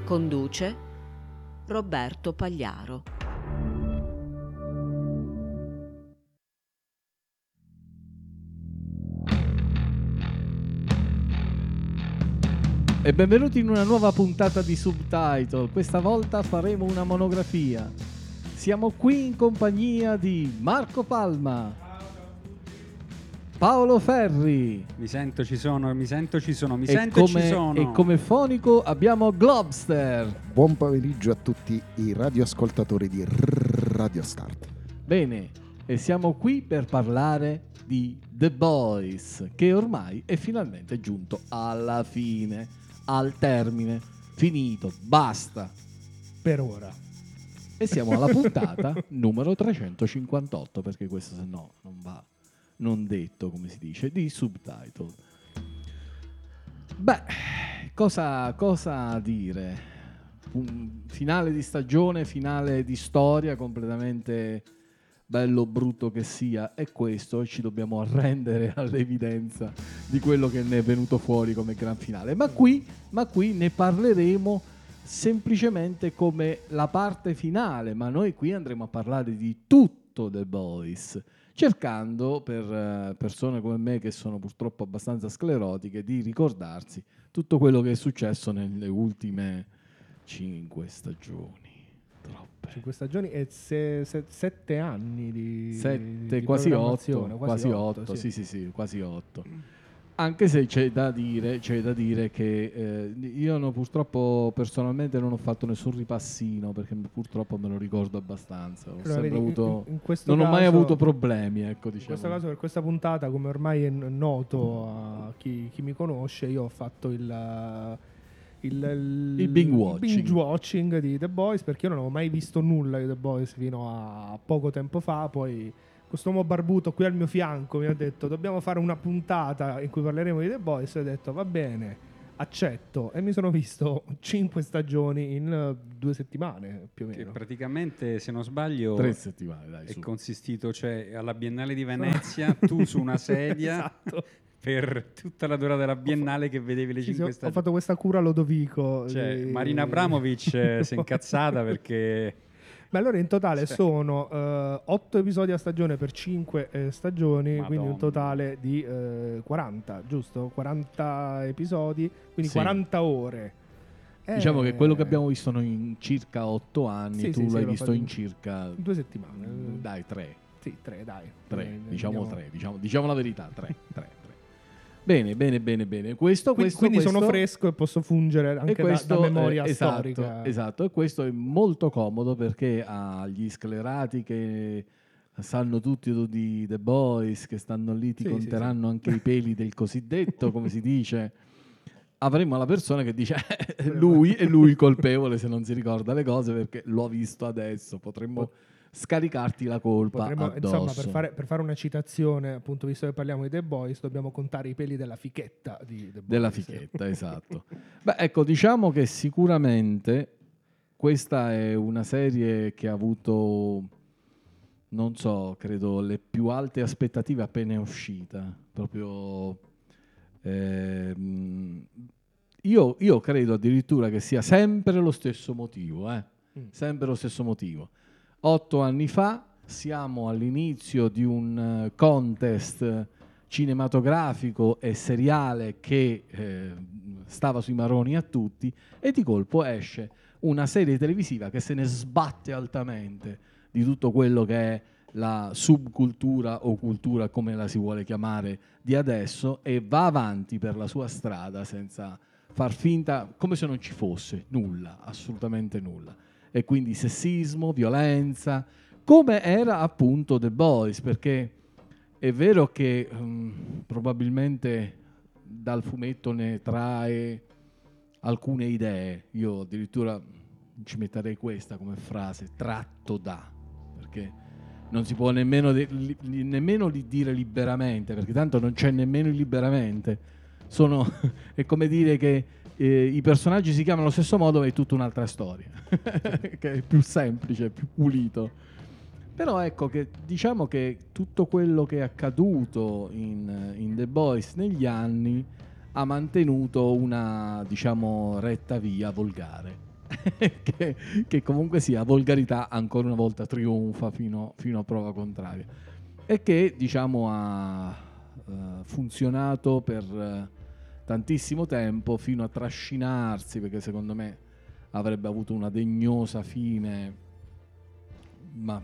Conduce Roberto Pagliaro. E benvenuti in una nuova puntata di Subtitle. Questa volta faremo una monografia. Siamo qui in compagnia di Marco Palma, Paolo Ferri. Mi sento ci sono. E come fonico abbiamo Globster. Buon pomeriggio a tutti i radioascoltatori di Radio Start. Bene, e siamo qui per parlare di The Boys, che ormai è finalmente giunto alla fine, al termine, finito, basta. Per ora. E siamo alla puntata numero 358, perché questo se no non va, non detto, come si dice, di Subtitle. Beh, cosa dire? Un finale di stagione, finale di storia, completamente bello brutto che sia, è questo, e ci dobbiamo arrendere all'evidenza di quello che ne è venuto fuori come gran finale. Ma qui ne parleremo semplicemente come la parte finale, ma noi qui andremo a parlare di tutto The Boys, cercando, per persone come me che sono purtroppo abbastanza sclerotiche, di ricordarsi tutto quello che è successo nelle ultime 5 stagioni. Troppe. 5 stagioni e 7 anni di quasi 8, sì. sì, quasi 8. Anche se c'è da dire che io purtroppo personalmente non ho fatto nessun ripassino, perché purtroppo me lo ricordo abbastanza. Non ho mai avuto problemi, ecco, diciamo. In questo caso, per questa puntata, come ormai è noto a chi mi conosce, io ho fatto il binge watching di The Boys, perché io non avevo mai visto nulla di The Boys fino a poco tempo fa. Poi quest'uomo barbuto qui al mio fianco mi ha detto: dobbiamo fare una puntata in cui parleremo di The Boys, e ho detto va bene, accetto, e mi sono visto 5 stagioni in 2 settimane più o meno, che praticamente, se non sbaglio, 3 settimane, dai, è consistito, cioè, alla Biennale di Venezia tu su una sedia esatto, per tutta la durata della Biennale che vedevi le 5 stagioni. Ho fatto questa cura Lodovico, cioè, Marina Abramovic si è incazzata perché... Ma allora in totale sono 8 episodi a stagione per 5 stagioni. Madonna. Quindi un totale di 40, giusto? 40 episodi, quindi sì. 40 ore. Diciamo che quello che abbiamo visto noi in circa 8 anni, tu l'hai visto in circa 2 settimane. Dai, 3. Sì, 3, dai. 3, diciamo 3, diciamo la verità, 3. Bene. Quindi sono fresco e posso fungere anche da memoria storica. Esatto, e questo è molto comodo, perché agli sclerati che sanno tutti di The Boys, che stanno lì, ti conteranno anche i peli del cosiddetto, come si dice, avremo la persona che dice lui è lui il colpevole se non si ricorda le cose, perché l'ho visto adesso, potremmo scaricarti la colpa addosso. Insomma, per fare una citazione, appunto, visto che parliamo di The Boys, dobbiamo contare i peli della fichetta di The Boys. Della fichetta, esatto. Beh, ecco, diciamo che sicuramente questa è una serie che ha avuto, non so, credo le più alte aspettative appena è uscita. Proprio io credo addirittura che sia sempre lo stesso motivo, sempre lo stesso motivo. 8 anni fa siamo all'inizio di un contest cinematografico e seriale che stava sui marroni a tutti, e di colpo esce una serie televisiva che se ne sbatte altamente di tutto quello che è la subcultura o cultura, come la si vuole chiamare, di adesso, e va avanti per la sua strada senza far finta, come se non ci fosse nulla, assolutamente nulla. E quindi sessismo, violenza, come era appunto The Boys, perché è vero che probabilmente dal fumetto ne trae alcune idee. Io addirittura ci metterei questa come frase: tratto da, perché non si può nemmeno dire liberamente, perché tanto non c'è nemmeno il liberamente. È come dire che i personaggi si chiamano allo stesso modo, ma è tutta un'altra storia che è più semplice, più pulito. Però ecco che diciamo che tutto quello che è accaduto in The Boys negli anni ha mantenuto una, diciamo, retta via volgare. che comunque sia volgarità ancora una volta trionfa fino a prova contraria, e che diciamo ha funzionato per tantissimo tempo fino a trascinarsi, perché secondo me avrebbe avuto una degnosa fine, ma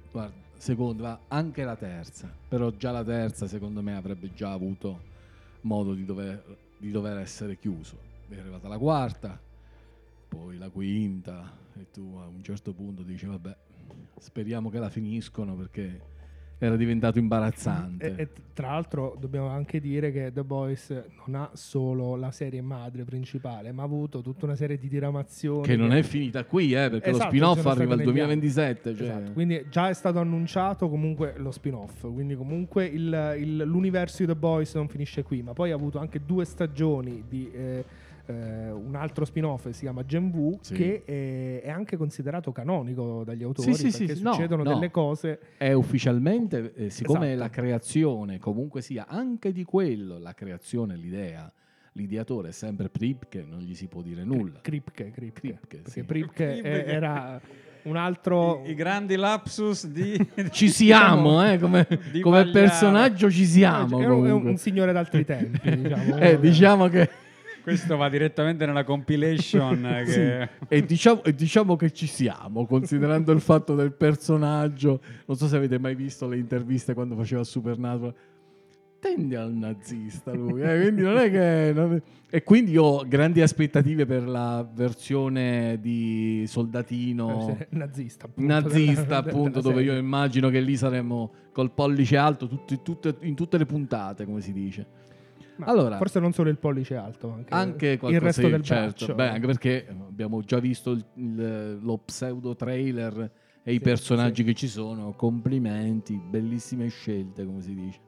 anche la terza, però già la terza secondo me avrebbe già avuto modo di dover essere chiuso. È arrivata la quarta, poi la quinta, e tu a un certo punto dici vabbè, speriamo che la finiscono, perché era diventato imbarazzante. E tra l'altro dobbiamo anche dire che The Boys non ha solo la serie madre principale, ma ha avuto tutta una serie di diramazioni che non è finita qui, perché Esatto, lo spin-off sono arriva state al negli 2027. Cioè. Esatto, quindi già è stato annunciato comunque lo spin-off, quindi comunque l'universo di The Boys non finisce qui, ma poi ha avuto anche 2 stagioni di un altro spin-off che si chiama Gen V, Sì. che è anche considerato canonico dagli autori, Sì, perché sì, succedono no. delle cose. È ufficialmente, siccome è Esatto. la creazione, comunque sia anche di quello, la creazione, l'idea, l'ideatore è sempre Pripke, non gli si può dire nulla. Kripke, Kripke, perché sì. Pripke era un altro I grandi lapsus di Ci siamo, come Di come Pagliaro. personaggio ci siamo. è comunque. un signore d'altri tempi, diciamo. Diciamo che questo va direttamente nella compilation che e diciamo che ci siamo, considerando il fatto del personaggio. Non so se avete mai visto le interviste quando faceva Supernatural. Tende al nazista lui, quindi non è che e quindi io ho grandi aspettative per la versione di soldatino nazista, appunto, dove io immagino che lì saremo col pollice alto in tutte le puntate, come si dice. Ma Allora, forse non solo il pollice alto, anche qualcosa, il resto del certo. braccio. Beh, anche perché abbiamo già visto lo pseudo trailer e i personaggi che ci sono. Complimenti, bellissime scelte, come si dice.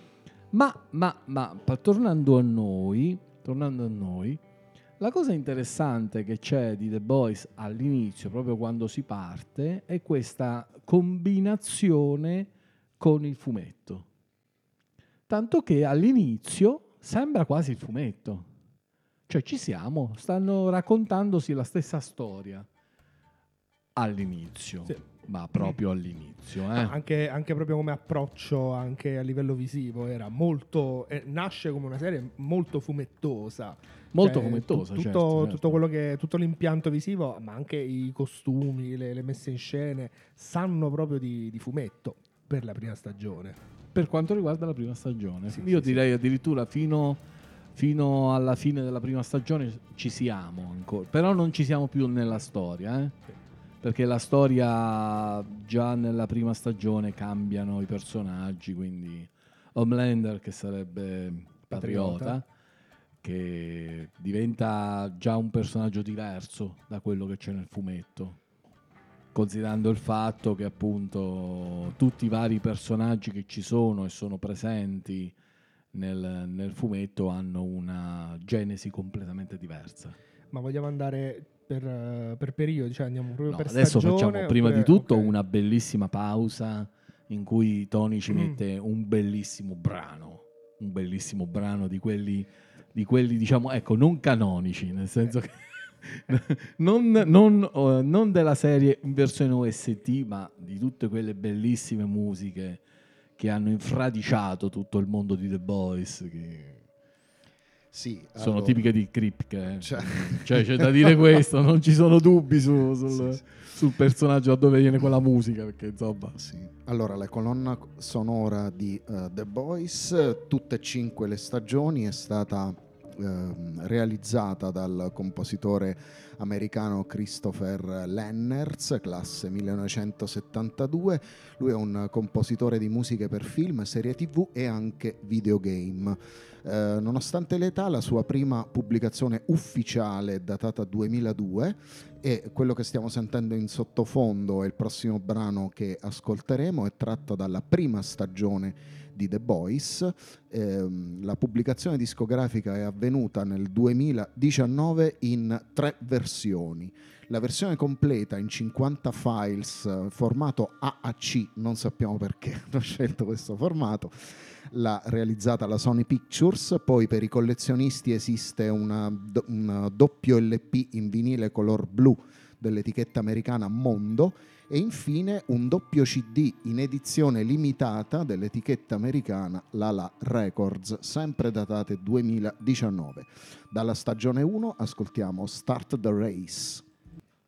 Ma tornando a noi, la cosa interessante che c'è di The Boys all'inizio, proprio quando si parte, è questa combinazione con il fumetto. Tanto che all'inizio sembra quasi il fumetto. Cioè ci siamo, stanno raccontandosi la stessa storia all'inizio. Sì. Ma proprio all'inizio, No, anche proprio come approccio, anche a livello visivo, era molto. Nasce come una serie molto fumettosa. Molto Cioè, fumettosa, tutto certo. quello tutto l'impianto visivo, ma anche i costumi, le messe in scene, sanno proprio di fumetto per la prima stagione. Per quanto riguarda la prima stagione, Sì, io sì, direi addirittura fino alla fine della prima stagione ci siamo ancora, però non ci siamo più nella storia, perché la storia già nella prima stagione cambiano i personaggi, quindi Homelander, che sarebbe Patriota, che diventa già un personaggio diverso da quello che c'è nel fumetto, considerando il fatto che appunto tutti i vari personaggi che ci sono e sono presenti nel fumetto hanno una genesi completamente diversa. Ma vogliamo andare per periodi, cioè andiamo proprio per adesso stagione? facciamo prima oppure- di tutto ok. una bellissima pausa in cui Tony ci mette un bellissimo brano di quelli diciamo, ecco, non canonici, nel senso che non della serie in versione OST, ma di tutte quelle bellissime musiche che hanno infradiciato tutto il mondo di The Boys, che Sì, sono allora, tipiche di Kripke. cioè- Cioè c'è da dire questo, non ci sono dubbi sul personaggio, da dove viene quella musica, perché insomma... Sì. Allora, la colonna sonora di The Boys, tutte e 5 le stagioni, è stata realizzata dal compositore americano Christopher Lennertz, classe 1972. Lui è un compositore di musiche per film, serie TV e anche videogame. Nonostante l'età, la sua prima pubblicazione ufficiale è datata 2002 e quello che stiamo sentendo in sottofondo è il prossimo brano che ascolteremo, è tratto dalla prima stagione di The Boys. La pubblicazione discografica è avvenuta nel 2019 in 3 versioni. La versione completa in 50 files, formato AAC, non sappiamo perché hanno scelto questo formato, l'ha realizzata la Sony Pictures. Poi per i collezionisti esiste una doppio LP in vinile color blu dell'etichetta americana Mondo, e infine un doppio CD in edizione limitata dell'etichetta americana La Records, sempre datate 2019. Dalla stagione 1 ascoltiamo Start the Race.